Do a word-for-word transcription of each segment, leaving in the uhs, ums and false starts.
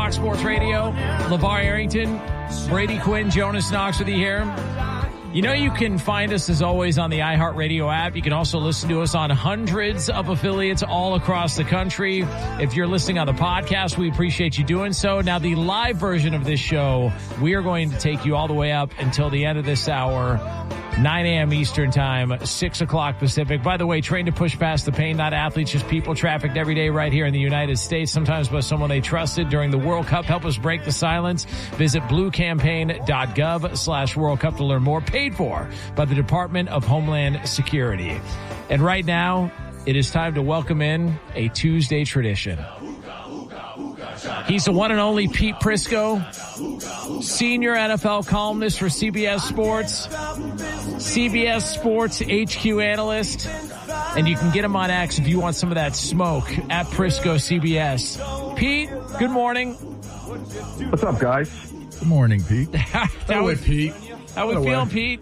Fox Sports Radio. LeVar Arrington, Brady Quinn, Jonas Knox with you here. You know you can find us, as always, on the iHeartRadio app. You can also listen to us on hundreds of affiliates all across the country. If you're listening on the podcast, we appreciate you doing so. Now, the live version of this show, we are going to take you all the way up until the end of this hour, nine a.m. Eastern Time, six o'clock Pacific. By the way, trained to push past the pain, not athletes, just people trafficked every day right here in the United States, sometimes by someone they trusted during the World Cup. Help us break the silence. Visit bluecampaign.gov slash World Cup to learn more. Paid for by the Department of Homeland Security. And right now, it is time to welcome in a Tuesday tradition. He's the one and only Pete Prisco, senior N F L columnist for C B S Sports, C B S Sports H Q analyst, and you can get him on X if you want some of that smoke at Prisco C B S. Pete, good morning. What's up, guys? Good morning, Pete. How we, Pete? How we feeling, Pete?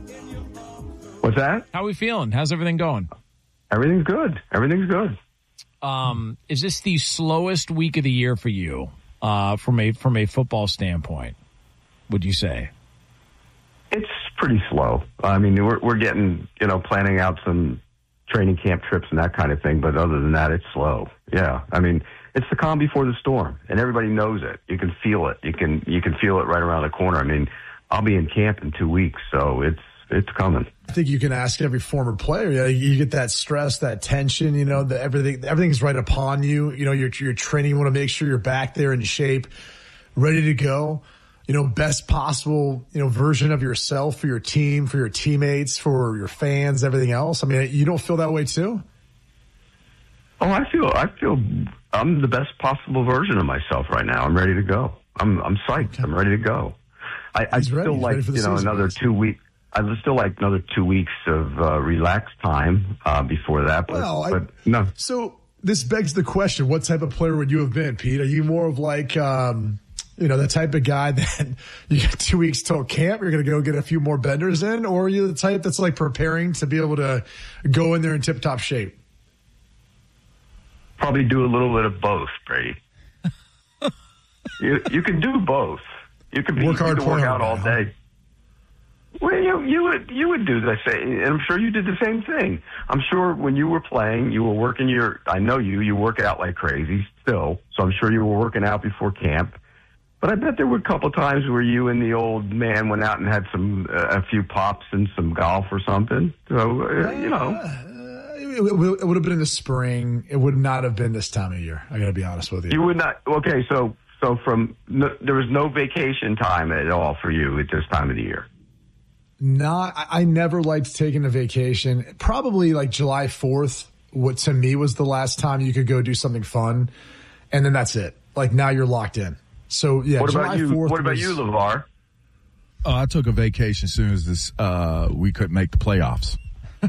What's that? How we feeling? How's everything going? Everything's good. Everything's good. Um, is this the slowest week of the year for you, uh, from a from a football standpoint, would you say? It's pretty slow. I mean, we're we're getting, you know, planning out some training camp trips and that kind of thing, but other than that, it's slow. Yeah. I mean, it's the calm before the storm, and everybody knows it. You can feel it. You can you can feel it right around the corner. I mean, I'll be in camp in two weeks, so it's it's coming. I think you can ask every former player. You know, you get that stress, that tension. You know, the, everything everything's right upon you. You know, you're you're training. You want to make sure you're back there in shape, ready to go. You know, best possible, you know, version of yourself for your team, for your teammates, for your fans, everything else. I mean, you don't feel that way too? Oh, I feel I feel I'm the best possible version of myself right now. I'm ready to go. I'm I'm psyched. Okay. I'm ready to go. I, I still ready. like, you know, another guys. two weeks. I would still like another two weeks of uh, relaxed time uh, before that. But, well, I, but no. So this begs the question: what type of player would you have been, Pete? Are you more of like, um, you know, the type of guy that you get two weeks till camp, you're going to go get a few more benders in, or are you the type that's like preparing to be able to go in there in tip-top shape? Probably do a little bit of both, Brady. you you can do both. You can be, work hard, you can work play out all hard. day. Well, you, you would you would do the same, and I'm sure you did the same thing. I'm sure when you were playing, you were working your. I know you. You work out like crazy still, so I'm sure you were working out before camp. But I bet there were a couple times where you and the old man went out and had some uh, a few pops and some golf or something. So uh, you know, uh, it, it would have been in the spring. It would not have been this time of year. I got to be honest with you. You would not. Okay, so so from no, there was no vacation time at all for you at this time of the year. Not, I never liked taking a vacation. Probably like July fourth, what to me was the last time you could go do something fun. And then that's it. Like now you're locked in. So yeah. What July about you? fourth What about was, you, LeVar? Oh, I took a vacation as soon as this, uh, we couldn't make the playoffs.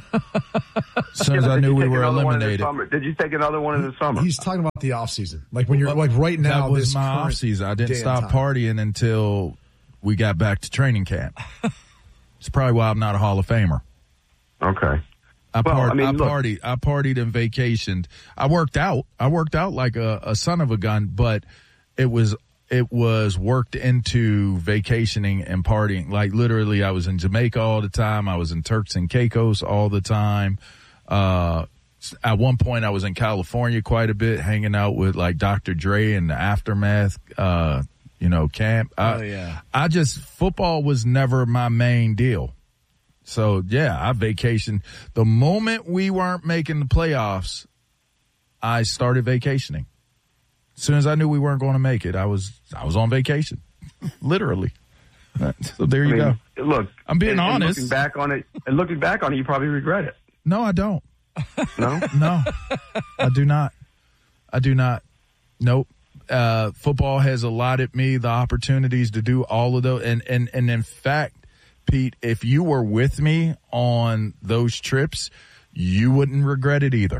As soon Yeah, as I knew we were eliminated. Did you take another one in the summer? He's talking about the off season. Like when you're like right now. That was this my off season. I didn't stop time. partying until we got back to training camp. It's probably why I'm not a Hall of Famer. Okay. I, well, part, I, mean, I look, partied. I partied and vacationed. I worked out. I worked out like a, a son of a gun, but it was it was worked into vacationing and partying. Like literally, I was in Jamaica all the time. I was in Turks and Caicos all the time. Uh, at one point, I was in California quite a bit, hanging out with like Doctor Dre and the Aftermath. Uh, You know, camp. I, oh, yeah. I just, football was never my main deal. So, yeah, I vacationed. The moment we weren't making the playoffs, I started vacationing. As soon as I knew we weren't going to make it, I was I was on vacation, literally. So there you I mean, go. Look, I'm being and, honest. And looking back on it, and looking back on it, you probably regret it. No, I don't. No, no, I do not. I do not. Nope. Uh, football has allotted me the opportunities to do all of those. And, and, and in fact, Pete, if you were with me on those trips, you wouldn't regret it either.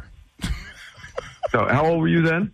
So how old were you then?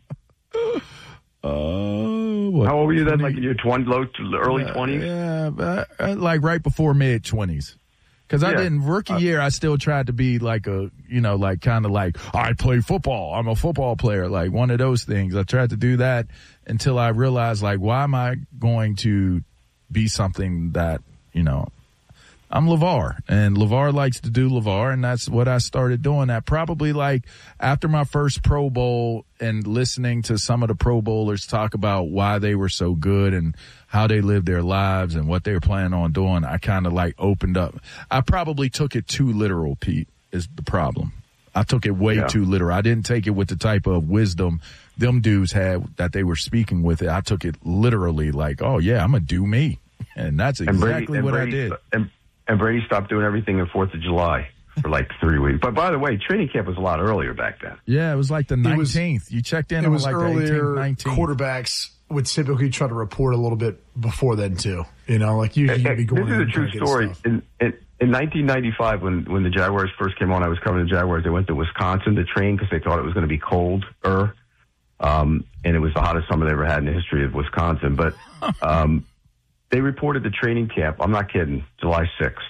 Uh, what, how old were you then? twenty Like in your twenty, low to early twenties? Uh, yeah, uh, like right before mid twenties. Because Yeah. I didn't, rookie Uh, year, I still tried to be like a, you know, like kind of like, I play football. I'm a football player. Like one of those things. I tried to do that until I realized, like, why am I going to be something that, you know, I'm LeVar, and LeVar likes to do LeVar, and that's what I started doing. That probably like after my first Pro Bowl and listening to some of the Pro Bowlers talk about why they were so good and how they lived their lives and what they were planning on doing, I kind of like opened up. I probably took it too literal, Pete, is the problem. I took it way Yeah. too literal. I didn't take it with the type of wisdom them dudes had that they were speaking with it. I took it literally like, oh, yeah, I'm going to do me. And that's And Brady- exactly and what Brady- I did. And, and Brady stopped doing everything on fourth of July for like three weeks. But by the way, training camp was a lot earlier back then. Yeah, it was like the It was- nineteenth. You checked in It on was like earlier. the eighteenth, nineteenth. Quarterbacks would typically try to report a little bit before then too. You know, like usually you'd be going This in is a and true kinda getting story. stuff. In, in, in nineteen ninety-five, when, when the Jaguars first came on, I was covering the Jaguars. They went to Wisconsin to train because they thought it was going to be colder. Um, and it was the hottest summer they ever had in the history of Wisconsin. But um, they reported the training camp. I'm not kidding. July sixth.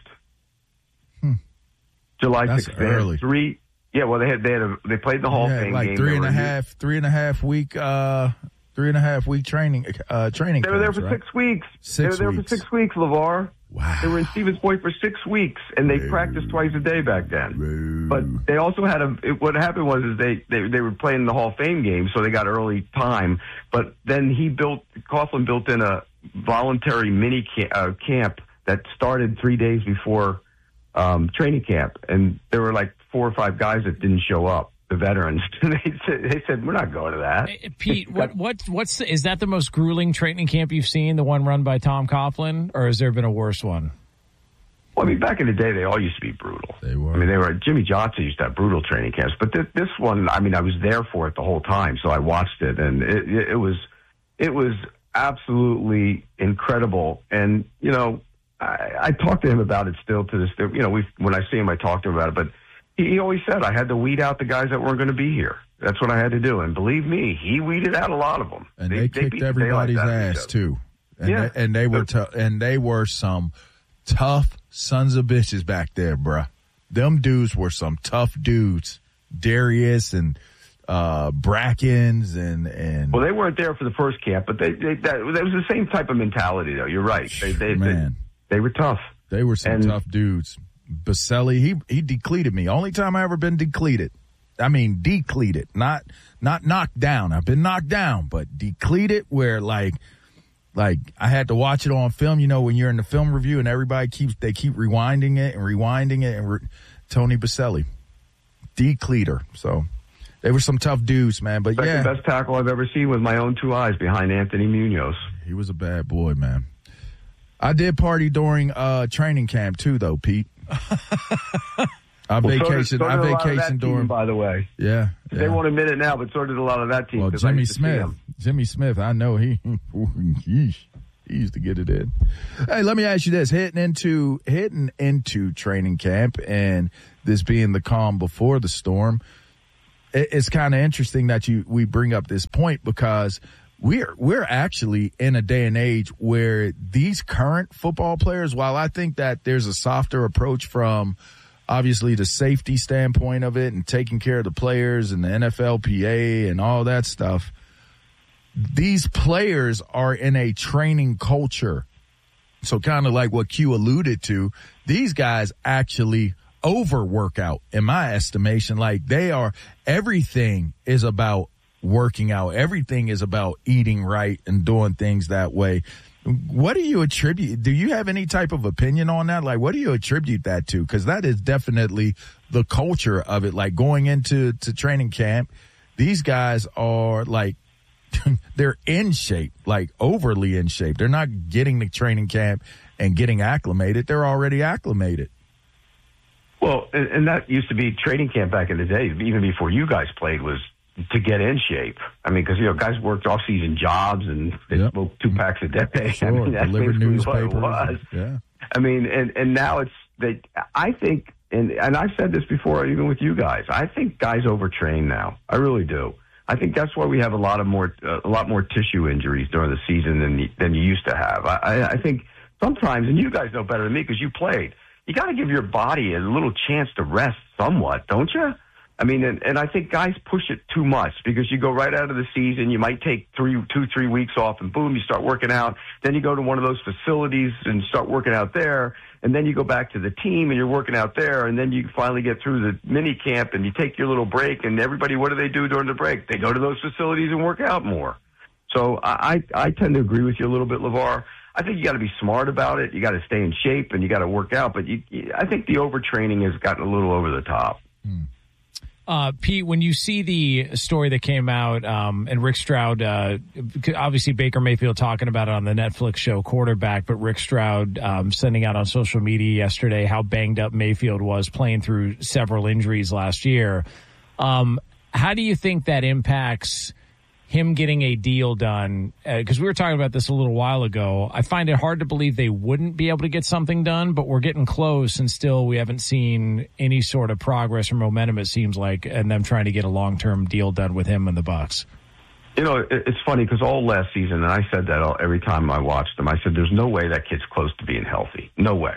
Hmm. July That's sixth. They had early. three. Yeah, well, they had they had a, they played the Hall Yeah, of Fame like game. three They and a were- half, three and a half week, uh, three and a half week training, uh, training. They were there camps, for right? six weeks. Six they were there weeks. for six weeks, LeVar. Wow. They were in Stevens Point for six weeks, and they practiced twice a day back then. But they also had a. It, what happened was is they, they they were playing the Hall of Fame game, so they got early time. But then he built Coughlin built in a voluntary mini ca- uh, camp that started three days before um, training camp, and there were like four or five guys that didn't show up. The veterans, they said, they said, we're not going to that. Hey, Pete, what what what's the, is that the most grueling training camp you've seen? The one run by Tom Coughlin, or has there been a worse one? Well, I mean, back in the day, they all used to be brutal. They were. I mean, they were. Jimmy Johnson used to have brutal training camps, but this, this one, I mean, I was there for it the whole time, so I watched it, and it, it, it was, it was absolutely incredible. And you know, I, I talk to him about it still to this. You know, we when I see him, I talk to him about it, but he, he always said I had to weed out the guys that weren't going to be here. That's what I had to do, and believe me, he weeded out a lot of them. And they, they kicked beat the everybody's daylights out of each ass other. too. And Yeah. they, and they were tou- and they were some tough sons of bitches back there, bruh. Them dudes were some tough dudes. Darius and uh Brackens and and Well, they weren't there for the first camp, but they, they that, that was the same type of mentality, though. You're right. They they Man. they, they were tough. they were some and- tough dudes. Baselli, he he decleated me. Only time I ever been decleated. I mean, decleated, not not knocked down. I've been knocked down, but decleated where like like I had to watch it on film. You know, when you're in the film review and everybody keeps they keep rewinding it and rewinding it. And re- Tony Baselli, decleater. So they were some tough dudes, man. But Second yeah, best tackle I've ever seen with my own two eyes behind Anthony Munoz. he was a bad boy, man. I did party during uh training camp too, though, Pete. I Well, so did- vacationed. so I did a lot of that vacationed team, during. by the way. Yeah, yeah. They won't admit it now, but so did a lot of that team. Well, 'cause I Jimmy used to see Smith. them. Jimmy Smith, I know he, yeesh, he used to get it in. Hey, let me ask you this: hitting into hitting into training camp, and this being the calm before the storm, it, it's kind of interesting that you we bring up this point because we're we're actually in a day and age where these current football players, while I think that there's a softer approach from obviously the safety standpoint of it and taking care of the players and the N F L P A and all that stuff, these players are in a training culture. So kind of like what Q alluded to, these guys actually overwork out in my estimation. Like they are, everything is about working out. Everything is about eating right and doing things that way. What do you attribute? Do you have any type of opinion on that? Like, what do you attribute that to? Because that is definitely the culture of it. Like going into to training camp, these guys are like, they're in shape, like overly in shape. They're not getting to training camp and getting acclimated. They're already acclimated. Well, and, and that used to be training camp back in the day, even before you guys played, was to get in shape. I mean, because, you know, guys worked off-season jobs and they Yep. smoked two packs a day. Sure. I mean, that's Delivered basically newspapers. what it was. Yeah. I mean, and, and now it's, they, I think, and, and I've said this before, even with you guys, I think guys overtrain now. I really do. I think that's why we have a lot of more, uh, a lot more tissue injuries during the season than, than you used to have. I, I, I think sometimes, and you guys know better than me because you played, you got to give your body a little chance to rest somewhat, don't you? I mean, and, and I think guys push it too much because you go right out of the season. You might take three, two, three weeks off, and boom, you start working out. Then you go to one of those facilities and start working out there, and then you go back to the team and you're working out there, and then you finally get through the mini camp and you take your little break. And everybody, what do they do during the break? They go to those facilities and work out more. So I, I tend to agree with you a little bit, LeVar. I think you got to be smart about it. You got to stay in shape and you got to work out. But you, I think the overtraining has gotten a little over the top. Hmm. Uh, Pete, when you see the story that came out, um, and Rick Stroud, uh, obviously Baker Mayfield talking about it on the Netflix show Quarterback, but Rick Stroud, um, sending out on social media yesterday how banged up Mayfield was playing through several injuries last year. Um, how do you think that impacts him getting a deal done? Because uh, we were talking about this a little while ago. I find it hard to believe they wouldn't be able to get something done, but we're getting close, and still we haven't seen any sort of progress or momentum, it seems like, and them trying to get a long-term deal done with him and the Bucs. You know, it, it's funny because all last season, and I said that all, every time I watched him, I said, there's no way that kid's close to being healthy. No way.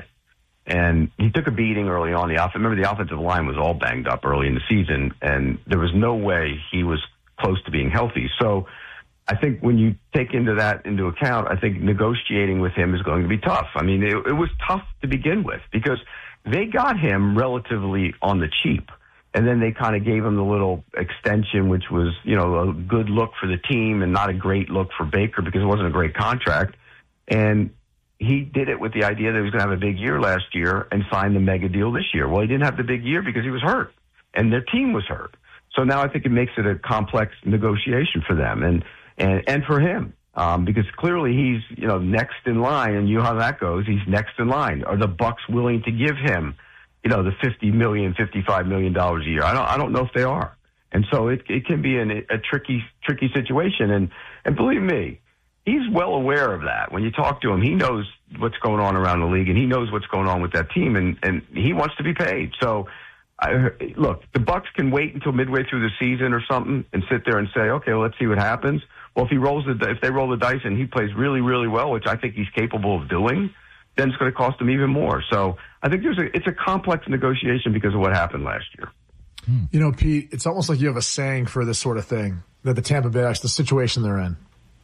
And he took a beating early on. The off- Remember, the offensive line was all banged up early in the season, and there was no way he was close to being healthy. So I think when you take into that into account, I think negotiating with him is going to be tough. I mean, it, it was tough to begin with because they got him relatively on the cheap. And then they kind of gave him the little extension, which was, you know, a good look for the team and not a great look for Baker because it wasn't a great contract. And he did it with the idea that he was going to have a big year last year and sign the mega deal this year. Well, he didn't have the big year because he was hurt and their team was hurt. So now I think it makes it a complex negotiation for them and, and, and for him, um, because clearly he's, you know, next in line, and you know how that goes. He's next in line. Are the Bucs willing to give him, you know, the fifty million dollars, fifty-five million dollars a year? I don't, I don't know if they are. And so it, it can be an, a tricky, tricky situation. And, and believe me, he's well aware of that. When you talk to him, he knows what's going on around the league and he knows what's going on with that team, and, and he wants to be paid. So, I, look, the Bucs can wait until midway through the season or something and sit there and say, okay, well, let's see what happens. Well, if he rolls the, if they roll the dice and he plays really, really well, which I think he's capable of doing, then it's going to cost him even more. So I think there's a, it's a complex negotiation because of what happened last year. You know, Pete, it's almost like you have a saying for this sort of thing that the Tampa Bay, the situation they're in.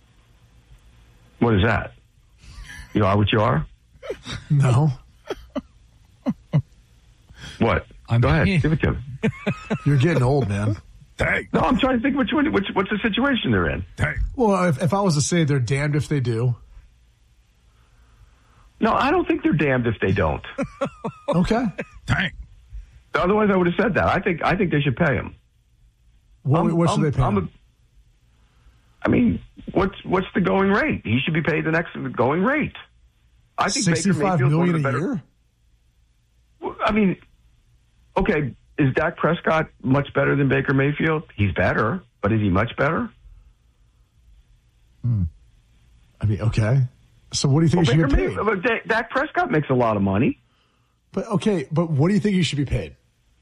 What is that? You are what you are? No. What? I'm Go ahead. Give it to him. You're getting old, man. Dang. No, I'm trying to think which one, which, what's the situation they're in. Dang. Well, if, if I was to say they're damned if they do. No, I don't think they're damned if they don't. Okay. Dang. Otherwise, I would have said that. I think I think they should pay him. What, I'm, what should I'm, they pay I'm him? A, I mean, what's what's the going rate? He should be paid the next going rate. I think sixty-five Baker Mayfield's one million of the a better, year? I mean, okay, is Dak Prescott much better than Baker Mayfield? He's better, but is he much better? Hmm. I mean, okay. So what do you think well, he Baker should be paid? Mayfield, Dak, Dak Prescott makes a lot of money. But okay, but what do you think he should be paid?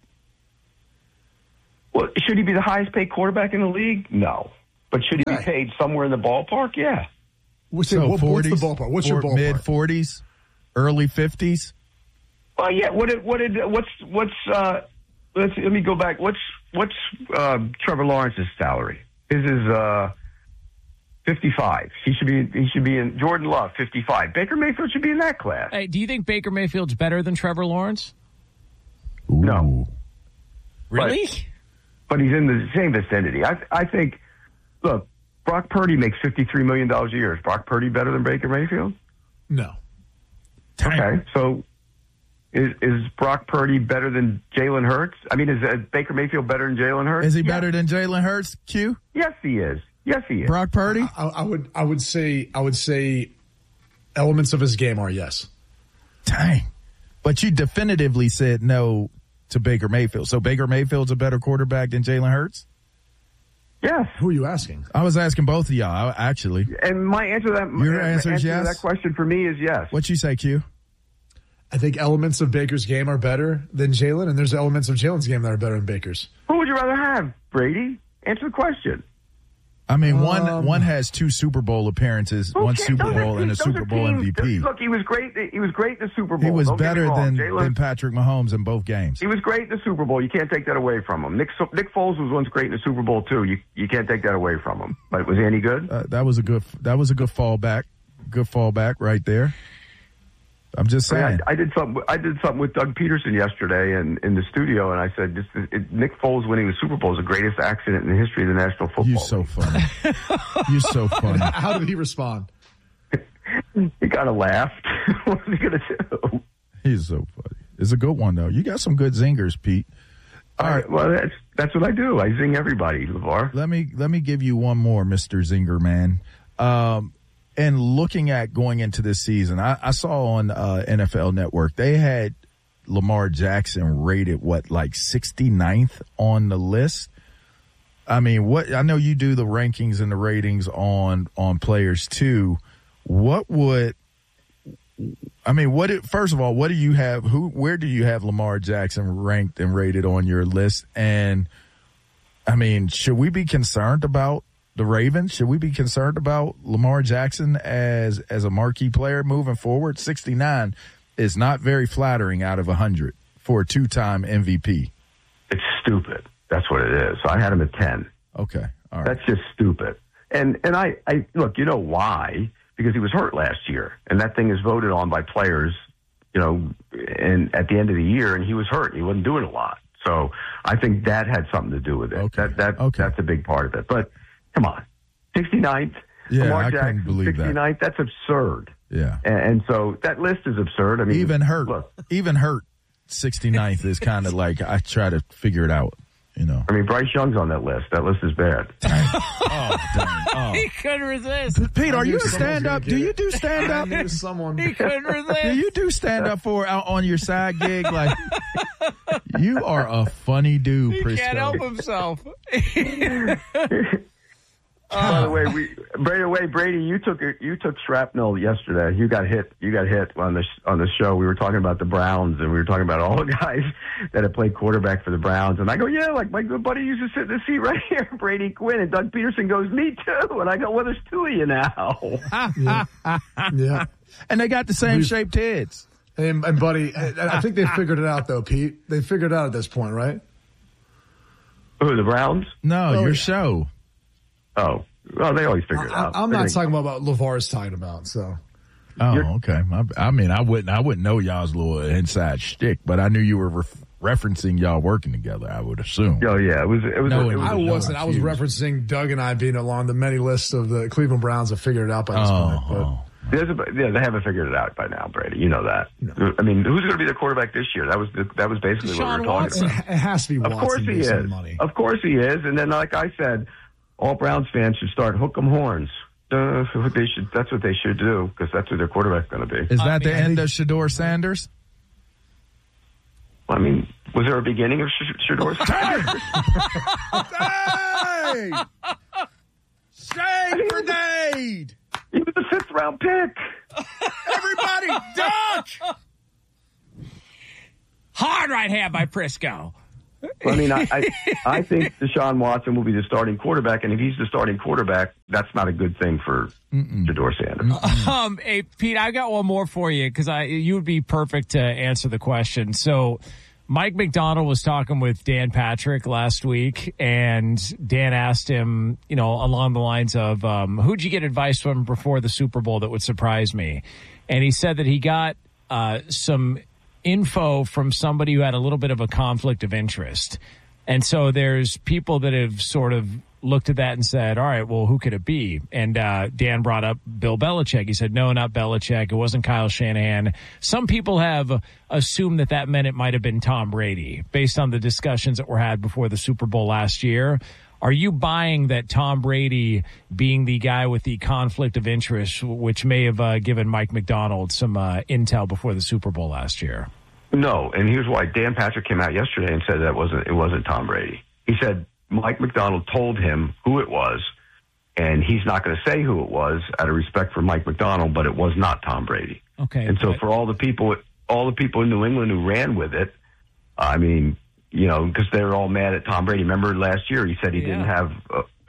Well, should he be the highest paid quarterback in the league? No. But should he Okay. be paid somewhere in the ballpark? Yeah. What's, So what, what's the forties, ballpark? What's your ballpark? Mid forties, early fifties. Well, yeah. What did what did what's what's uh? Let's let me go back. What's what's uh, Trevor Lawrence's salary? His is uh fifty-five. He should be he should be in Jordan Love fifty-five. Baker Mayfield should be in that class. Hey, do you think Baker Mayfield's better than Trevor Lawrence? Ooh. No. Really? But he's in the same vicinity. I I think. Look, Brock Purdy makes fifty-three million dollars a year. Is Brock Purdy better than Baker Mayfield? No. Dang. Okay, so is is Brock Purdy better than Jalen Hurts? I mean, is uh, Baker Mayfield better than Jalen Hurts? Is he Yeah. better than Jalen Hurts, Q? Yes, he is. Yes, he is. Brock Purdy? I, I would I would say I would say elements of his game are yes. Dang. But you definitively said no to Baker Mayfield. So Baker Mayfield's a better quarterback than Jalen Hurts? Yes. Who are you asking? I was asking both of y'all, actually. And my answer to that, Your uh, answer is answer yes? to that question for me is yes. What you say, Q? I think elements of Baker's game are better than Jalen, and there's elements of Jalen's game that are better than Baker's. Who would you rather have, Brady? Answer the question. I mean, one Um, one has two Super Bowl appearances, Okay, one Super those are Bowl, and a teams- those Super are Bowl teams. M V P. Look, he was great. He was great in the Super Bowl. He was Don't get me better wrong. than, Jalen- than Patrick Mahomes in both games. He was great in the Super Bowl. You can't take that away from him. Nick Nick Foles was once great in the Super Bowl too. You you can't take that away from him. But was he any good? Uh, that was a good. That was a good fallback. Good fallback right there. I'm just I, mean, saying. I, I did something. I did something with Doug Peterson yesterday in, in the studio, and I said, this, it, "Nick Foles winning the Super Bowl is the greatest accident in the history of the National Football You're League." so funny. You're so funny. How did he respond? He kind of laughed. What was he going to do? He's so funny. It's a good one though. You got some good zingers, Pete. All right. Well, that's that's what I do. I zing everybody, LeVar. Let me let me give you one more, Mister Zinger Man. Um, and looking at going into this season, I, I saw on uh, N F L Network they had Lamar Jackson rated what, like sixty-ninth on the list. I mean, what I know you do the rankings and the ratings on on players too. What would I mean? What it, first of all, what do you have? Who? Where do you have Lamar Jackson ranked and rated on your list? And I mean, should we be concerned about the Ravens? Should we be concerned about Lamar Jackson as as a marquee player moving forward? sixty-nine is not very flattering out of one hundred for a two-time M V P. It's stupid. That's what it is. So I had him at ten. Okay, all right. That's just stupid. And and I, I look, you know why? Because he was hurt last year, and that thing is voted on by players, you know, and at the end of the year, and he was hurt. He wasn't doing a lot. So I think that had something to do with it. Okay. That that Okay. that's a big part of it. But come on, sixty-ninth, Yeah, Lamar I couldn't Jackson, believe that. sixty-ninth, that's absurd. Yeah. And, and so that list is absurd. I mean, Even hurt, Look, even hurt, sixty-ninth is kind of like I try to figure it out, you know. I mean, Bryce Young's on that list. That list is bad. Oh, dang. Oh. He couldn't resist. Pete, are I knew you a someone was stand up? gonna Do get you it. do stand I up? knew someone. He couldn't resist. Do you do stand up for out on your side gig? Like, you are a funny dude, He Prisco. can't help himself. By the way, we by the way, Brady, you took you took shrapnel yesterday. You got hit. You got hit on the on the show. We were talking about the Browns, and we were talking about all the guys that have played quarterback for the Browns. And I go, yeah, like my good buddy used to sit in the seat right here, Brady Quinn. And Doug Peterson goes, me too. And I go, well, there's two of you now. Yeah. yeah. And they got the same shaped heads. And, and buddy, I, I think they figured it out though, Pete. They figured it out at this point, right? Who, the Browns? No, Oh, your yeah. show. Oh, well, they always figure it I, out. I'm They're not gonna- talking about what LeVar's talking about. So Oh, You're- okay. I, I mean, I wouldn't, I wouldn't know y'all's little inside shtick, but I knew you were ref- referencing y'all working together. I would assume. Oh yeah, it was. It was. No, it it was I no, wasn't. I was confused. referencing Doug and I being along the many lists of the Cleveland Browns have figured it out by this Oh, point. But oh. There's a, yeah, they haven't figured it out by now, Brady. You know that. I mean, who's going to be the quarterback this year? That was the, that was basically Deshaun what we were talking Watson. about. it has to be Of Watson course he based on is. money. Of course he is. And then, like I said, all Browns fans should start hook 'em horns. Uh, they should. That's what they should do because that's what their quarterback's going to be. Is I that the mean, end of Shador Sanders? I mean, was there a beginning of Sh- Shador? Hey! Shade grenade! He was a fifth round pick. Everybody duck! Hard right hand by Prisco. I mean, I, I I think Deshaun Watson will be the starting quarterback, and if he's the starting quarterback, that's not a good thing for Shador Sanders. Um, hey, Pete, I got one more for you because I you would be perfect to answer the question. So, Mike McDonald was talking with Dan Patrick last week, and Dan asked him, you know, along the lines of, um, who'd you get advice from before the Super Bowl that would surprise me? And he said that he got uh, some info from somebody who had a little bit of a conflict of interest. And so there's people that have sort of looked at that and said, all right, well, who could it be? And uh, Dan brought up Bill Belichick. He said, no, not Belichick. It wasn't Kyle Shanahan. Some people have assumed that that meant it might have been Tom Brady based on the discussions that were had before the Super Bowl last year. Are you buying that Tom Brady being the guy with the conflict of interest, which may have uh, given Mike McDonald some uh, intel before the Super Bowl last year? No, and here's why. Dan Patrick came out yesterday and said that wasn't it wasn't Tom Brady. He said Mike McDonald told him who it was, and he's not going to say who it was out of respect for Mike McDonald, but it was not Tom Brady. Okay. And so but- for all the people, all the people in New England who ran with it, I mean, you know, because they're all mad at Tom Brady. Remember last year he said he Yeah. didn't have uh,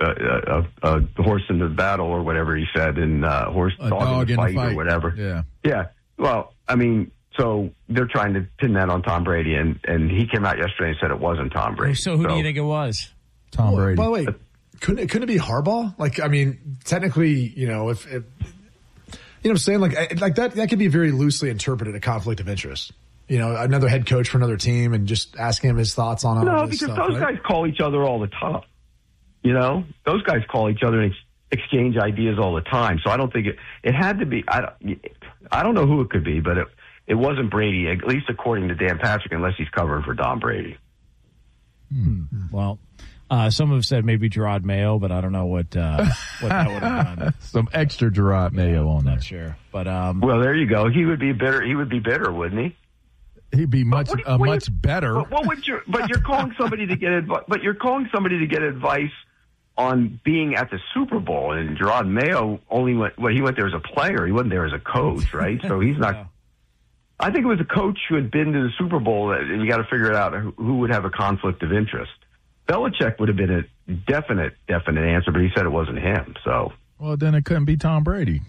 a, a, a horse in the battle or whatever he said, and uh, horse a dog, dog in the in fight, the fight or whatever. Yeah. Yeah. Well, I mean, so they're trying to pin that on Tom Brady, and, and he came out yesterday and said it wasn't Tom Brady. So who so, do you think it was? Tom Brady. By the way, couldn't it, couldn't it be Harbaugh? Like, I mean, technically, you know, if, if you know what I'm saying? Like, like that, that could be very loosely interpreted a conflict of interest. You know, another head coach for another team and just asking him his thoughts on all no, this because stuff, those right? guys call each other all the time. You know, those guys call each other and ex- exchange ideas all the time. So I don't think it, it had to be, I don't, I don't know who it could be, but it, it wasn't Brady, at least according to Dan Patrick, unless he's covering for Tom Brady. Hmm. Well, Uh, some have said maybe Gerard Mayo, but I don't know what uh, what that would have done. Some extra Gerard Mayo on Not there. sure, but um, well, there you go. He would be bitter. He would be bitter, wouldn't he? He'd be much what, uh, what much you, better. What, what would you? But you're calling somebody to get advice. But you're calling somebody to get advice on being at the Super Bowl. And Gerard Mayo only went. Well, he went there as a player. He wasn't there as a coach, right? So he's not. Yeah. I think it was a coach who had been to the Super Bowl, and you got to figure it out who, who would have a conflict of interest. Belichick would have been a definite, definite answer, but he said it wasn't him. So, well, then it couldn't be Tom Brady.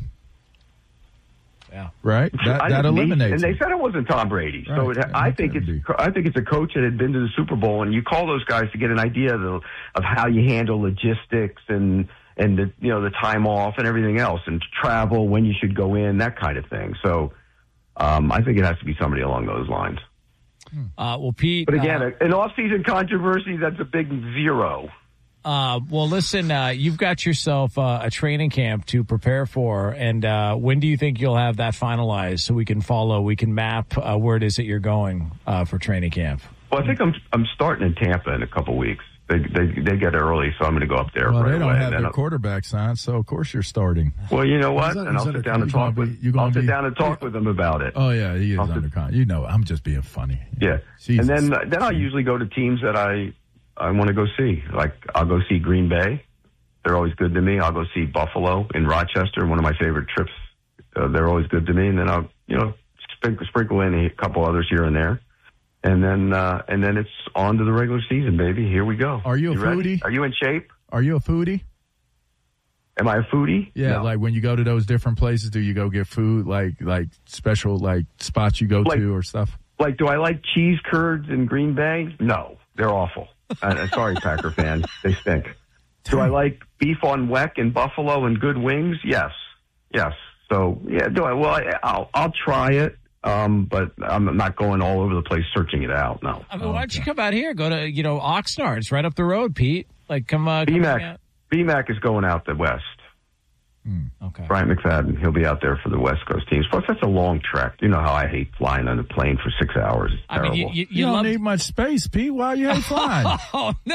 Yeah, right. That, that eliminates. And they said it wasn't Tom Brady. Right. So it, I think it's be. I think it's a coach that had been to the Super Bowl, and you call those guys to get an idea of, the, of how you handle logistics and and the you know the time off and everything else, and travel, when you should go in, that kind of thing. So, um, I think it has to be somebody along those lines. Uh, well, Pete. But again, uh, an off-season controversy, that's a big zero. Uh, well, listen, uh, you've got yourself uh, a training camp to prepare for, and uh, when do you think you'll have that finalized so we can follow, we can map uh, where it is that you're going uh, for training camp? Well, I think I'm I'm starting in Tampa in a couple weeks. They they they get early, so I'm going to go up there. Well, right they don't away, have their I'll, quarterback signed, so of course you're starting. Well, you know what? That, and I'll sit down and talk be, with. You're I'll be, sit down and talk with them about it. Oh yeah, he is I'll under sit, contract. You know, I'm just being funny. Yeah, Jesus. and then then I'll usually go to teams that I I want to go see. Like I'll go see Green Bay. They're always good to me. I'll go see Buffalo in Rochester, one of my favorite trips. Uh, they're always good to me, and then I'll you know sprinkle, sprinkle in a couple others here and there. And then, uh, and then it's on to the regular season, baby. Here we go. Are you a you foodie? Ready? Are you in shape? Are you a foodie? Am I a foodie? Yeah, No. like when you go to those different places, do you go get food, like like special like spots you go Like- to or stuff? Like, do I like cheese curds in Green Bay? No, they're awful. uh, sorry, Packer fans, they stink. Do I like beef on weck in Buffalo and good wings? Yes, yes. So yeah, do I? Well, I, I'll I'll try it. Um, but I'm not going all over the place searching it out. No. I mean, why don't you come out here? Go to, you know, Oxnard. It's right up the road, Pete. Like, come, uh, come B-Mac, B-Mac is going out the west. Hmm. Okay. Brian McFadden, he'll be out there for the West Coast teams. Plus, that's a long trek. You know how I hate flying on a plane for six hours. It's I terrible. mean, you, you, You, you don't love... need much space, Pete. Why you hate flying? Oh, no.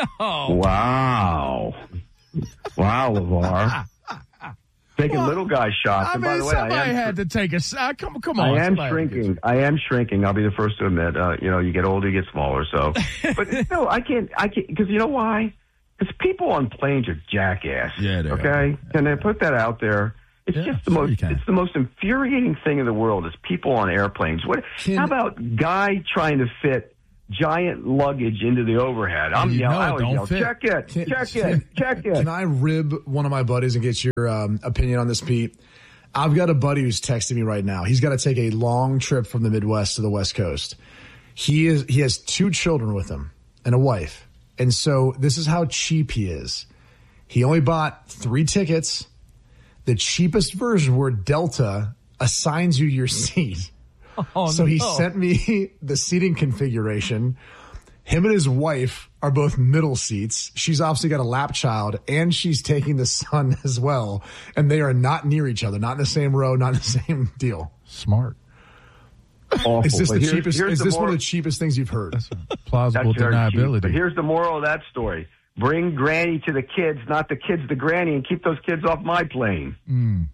Wow. Wow, LeVar. Taking Well, little guy shots. I and mean, by the way, somebody I am, had to take a shot. Come, come on. I am somebody had to get shrinking. I am shrinking. I'll be the first to admit. Uh, you know, you get older, you get smaller. So, but no, I can't. I can't because you know why? Because people on planes are jackass. Yeah, they okay. are. Can they put that out there? It's Yeah, just the sure most. you can. It's the most infuriating thing in the world. Is people on airplanes. What? Can- how about guy trying to fit giant luggage into the overhead? I'm you yelling. know it I always don't yell, fit. check it, Can- check can- it, check it. Can I rib one of my buddies and get your um, opinion on this, Pete? I've got a buddy who's texting me right now. He's got to take a long trip from the Midwest to the West Coast. He is he has two children with him and a wife. And so this is how cheap he is. He only bought three tickets. The cheapest version where Delta assigns you your seat. Oh, so he no. sent me the seating configuration. Him and his wife are both middle seats. She's obviously got a lap child, and she's taking the son as well. And they are not near each other, not in the same row, not in the same deal. Smart. Awful. Is this But the here's- cheapest? here's Is the this more- one of the cheapest things you've heard? Plausible That's very cheap. deniability. But here's the moral of that story. Bring granny to the kids, not the kids to granny, and keep those kids off my plane. Mm.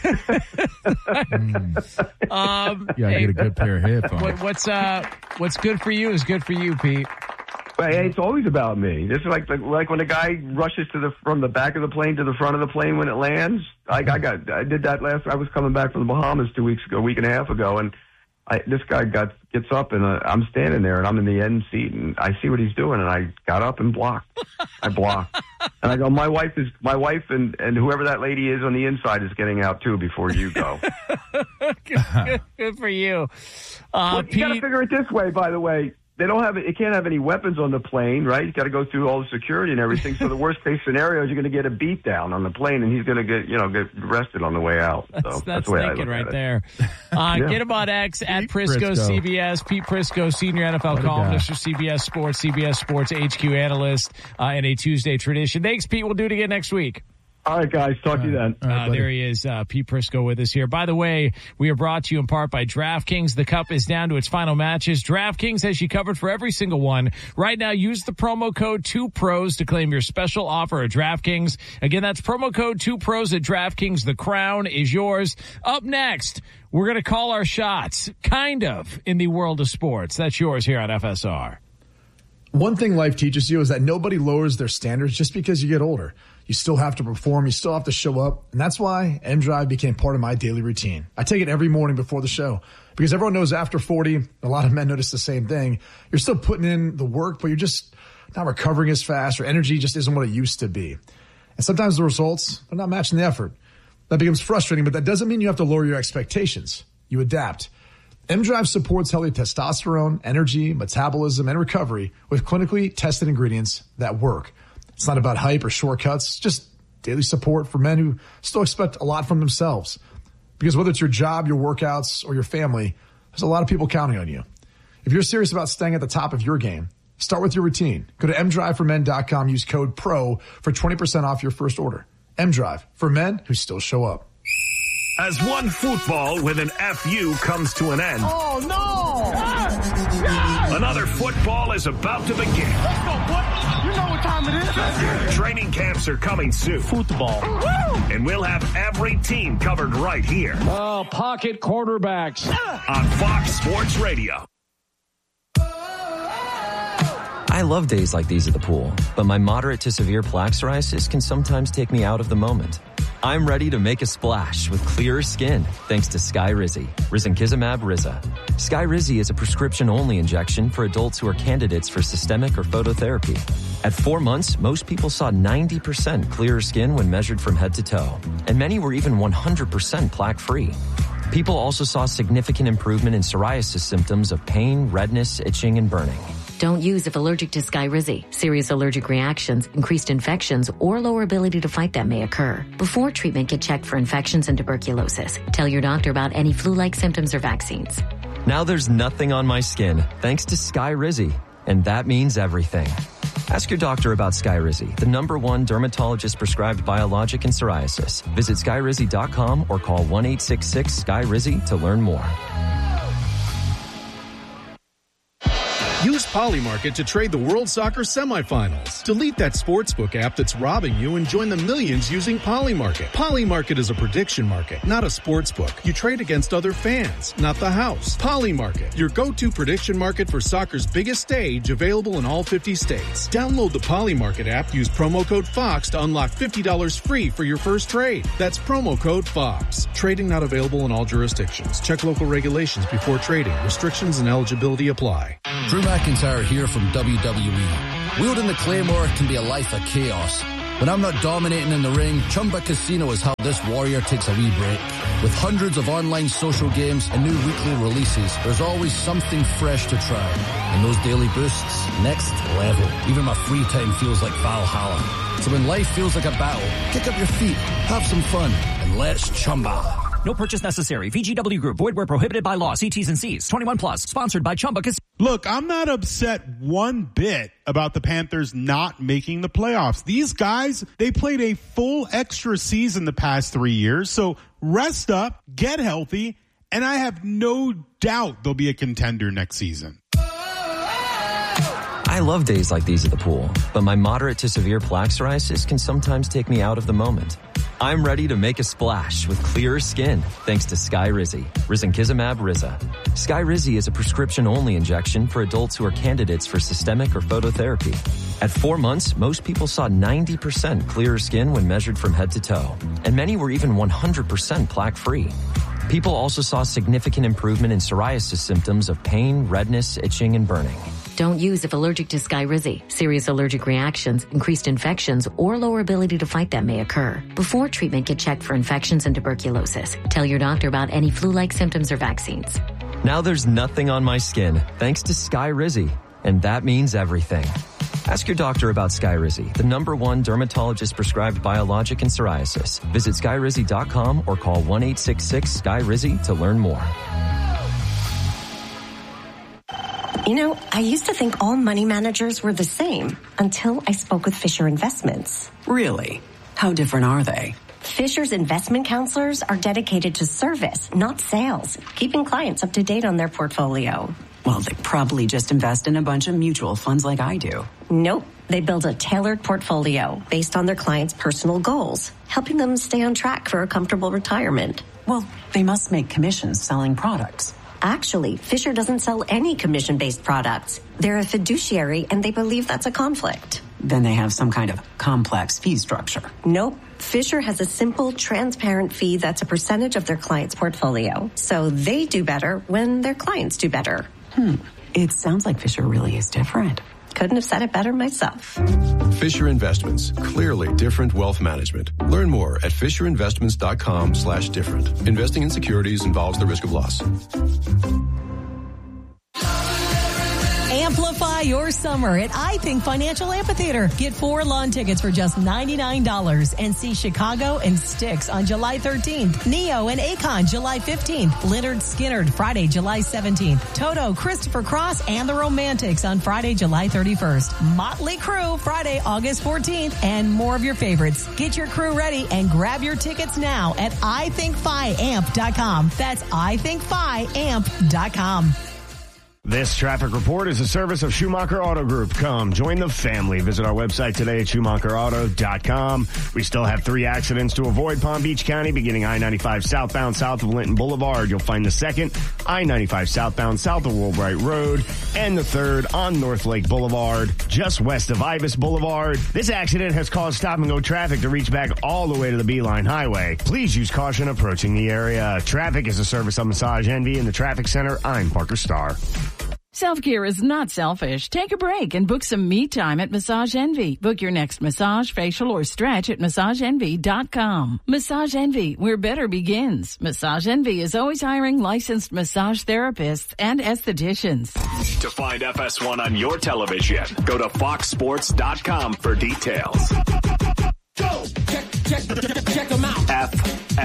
Um, You gotta hey, get a good pair of headphones. what, what's, uh, what's good for you is good for you, Pete. But hey, it's always about me. This is like like, like when a guy rushes to the from the back of the plane to the front of the plane when it lands. I, I got I did that last. I was coming back from the Bahamas two weeks ago, a week and a half ago, and I, this guy got gets up, and uh, I'm standing there, and I'm in the end seat, and I see what he's doing, and I got up and blocked. I blocked, and I go, my wife is my wife, and, and whoever that lady is on the inside is getting out too before you go. good, good for you. Uh, well, you got to figure it this way, by the way. They don't have it can't have any weapons on the plane, right? You got to go through all the security and everything. So the worst case scenario is you're going to get a beat down on the plane, and he's going to get you know get arrested on the way out. So that's, that's, that's the way thinking I look right at it. there. Uh, Yeah. Get him on X at Pete Prisco Prisco. C B S. Pete Prisco, senior N F L What a columnist guy. for C B S Sports, C B S Sports H Q analyst, uh, and a Tuesday tradition. Thanks, Pete. We'll do it again next week. All right, guys. Talk to you then. All right, Uh, buddy. there he is, uh, Pete Prisco with us here. By the way, we are brought to you in part by DraftKings. The Cup is down to its final matches. DraftKings has you covered for every single one. Right now, use the promo code two pros to claim your special offer at DraftKings. Again, that's promo code two pros at DraftKings. The crown is yours. Up next, we're going to call our shots, kind of, in the world of sports. That's yours here on F S R. One thing life teaches you is that nobody lowers their standards just because you get older. You still have to perform. You still have to show up. And that's why M-Drive became part of my daily routine. I take it every morning before the show because everyone knows after forty, a lot of men notice the same thing. You're still putting in the work, but you're just not recovering as fast, or energy just isn't what it used to be. And sometimes the results are not matching the effort. That becomes frustrating, but that doesn't mean you have to lower your expectations. You adapt. M-Drive supports healthy testosterone, energy, metabolism, and recovery with clinically tested ingredients that work. It's not about hype or shortcuts, just daily support for men who still expect a lot from themselves. Because whether it's your job, your workouts, or your family, there's a lot of people counting on you. If you're serious about staying at the top of your game, start with your routine. Go to m drive for men dot com, use code PRO for twenty percent off your first order. M-Drive, for men who still show up. As one football with an F U comes to an end. Oh, no! Yes! Yes! Another football is about to begin. Let's go, boy! You know what time it is. Training camps are coming soon. Football. Woo! And we'll have every team covered right here Oh, pocket quarterbacks. on Fox Sports Radio. I love days like these at the pool, but my moderate to severe plaque psoriasis can sometimes take me out of the moment. I'm ready to make a splash with clearer skin thanks to Skyrizi, Risankizumab Riza. Skyrizi is a prescription-only injection for adults who are candidates for systemic or phototherapy. At four months, most people saw ninety percent clearer skin when measured from head to toe, and many were even one hundred percent plaque-free. People also saw significant improvement in psoriasis symptoms of pain, redness, itching, and burning. Don't use if allergic to Skyrizi. Serious allergic reactions, increased infections, or lower ability to fight them may occur. Before treatment, get checked for infections and tuberculosis. Tell your doctor about any flu-like symptoms or vaccines. Now there's nothing on my skin thanks to Skyrizi, and that means everything. Ask your doctor about Skyrizi, the number one dermatologist-prescribed biologic in psoriasis. Visit skyrizi dot com or call one eight six six Sky Rizi to learn more. Use Polymarket to trade the World Soccer semifinals. Delete that sportsbook app that's robbing you and join the millions using Polymarket. Polymarket is a prediction market, not a sportsbook. You trade against other fans, not the house. Polymarket, your go-to prediction market for soccer's biggest stage, available in all fifty states. Download the Polymarket app, use promo code FOX to unlock fifty dollars free for your first trade. That's promo code FOX. Trading not available in all jurisdictions. Check local regulations before trading. Restrictions and eligibility apply. Drew McIntyre here from W W E. Wielding the Claymore can be a life of chaos. When I'm not dominating in the ring, Chumba Casino is how this warrior takes a wee break. With hundreds of online social games and new weekly releases, there's always something fresh to try. And those daily boosts, next level. Even my free time feels like Valhalla. So when life feels like a battle, kick up your feet, have some fun, and let's Chumba. No purchase necessary. V G W Group. Void where prohibited by law. See T's and C's. twenty-one plus. Sponsored by Chumba Casino. Look, I'm not upset one bit about the Panthers not making the playoffs. These guys, they played a full extra season the past three years. So rest up, get healthy, and I have no doubt they'll be a contender next season. I love days like these at the pool, but my moderate to severe plaque psoriasis can sometimes take me out of the moment. I'm ready to make a splash with clearer skin thanks to Skyrizi, Risankizumab Riza. Skyrizi is a prescription-only injection for adults who are candidates for systemic or phototherapy. At four months, most people saw ninety percent clearer skin when measured from head to toe, and many were even one hundred percent plaque-free. People also saw significant improvement in psoriasis symptoms of pain, redness, itching, and burning. Don't use if allergic to Skyrizi. Serious allergic reactions, increased infections, or lower ability to fight them may occur. Before treatment, get checked for infections and tuberculosis. Tell your doctor about any flu-like symptoms or vaccines. Now there's nothing on my skin thanks to Skyrizi, and that means everything. Ask your doctor about Skyrizi, the number one dermatologist-prescribed biologic in psoriasis. Visit skyrizi dot com or call one eight six six S K Y R I Z I to learn more. You know, I used to think all money managers were the same until I spoke with Fisher Investments. Really? How different are they? Fisher's investment counselors are dedicated to service, not sales, keeping clients up to date on their portfolio. Well, they probably just invest in a bunch of mutual funds like I do. Nope. They build a tailored portfolio based on their clients' personal goals, helping them stay on track for a comfortable retirement. Well, they must make commissions selling products. Actually, Fisher doesn't sell any commission-based products. They're a fiduciary, and they believe that's a conflict. Then they have some kind of complex fee structure. Nope. Fisher has a simple, transparent fee that's a percentage of their client's portfolio. So they do better when their clients do better. Hmm. It sounds like Fisher really is different. Couldn't have said it better myself. Fisher Investments. Clearly different wealth management. Learn more at fisher investments dot com slash different. Investing in securities involves the risk of loss. Amplify your summer at I Think Financial Amphitheater. Get four lawn tickets for just ninety-nine dollars and see Chicago and Styx on July thirteenth. Neo and Akon July fifteenth. Lynyrd Skynyrd Friday, July seventeenth. Toto, Christopher Cross, and the Romantics on Friday, July thirty-first. Motley Crue Friday, August fourteenth. And more of your favorites. Get your crew ready and grab your tickets now at I think fi amp dot com. That's I think fi amp dot com. This traffic report is a service of Schumacher Auto Group. Come, join the family. Visit our website today at schumacher auto dot com. We still have three accidents to avoid Palm Beach County, beginning I ninety-five southbound south of Linton Boulevard. You'll find the second, I ninety-five southbound south of Woolbright Road, and the third on North Lake Boulevard, just west of Ibis Boulevard. This accident has caused stop-and-go traffic to reach back all the way to the Beeline Highway. Please use caution approaching the area. Traffic is a service of Massage Envy in the Traffic Center. I'm Parker Starr. Self-care is not selfish. Take a break and book some me time at Massage Envy. Book your next massage, facial, or stretch at massage envy dot com. Massage Envy, where better begins. Massage Envy is always hiring licensed massage therapists and estheticians. To find F S one on your television, go to fox sports dot com for details. Go! Check, check, check them out. F